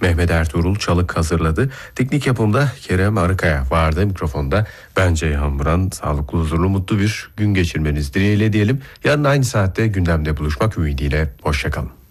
Mehmet Ertuğrul Çalık hazırladı. Teknik yapımda Kerem Arıkaya vardı. Mikrofonda ben Ceyhan Buran. Sağlıklı, huzurlu, mutlu bir gün geçirmeniz dileğiyle diyelim. Yarın aynı saatte gündemde buluşmak ümidiyle. Hoşçakalın.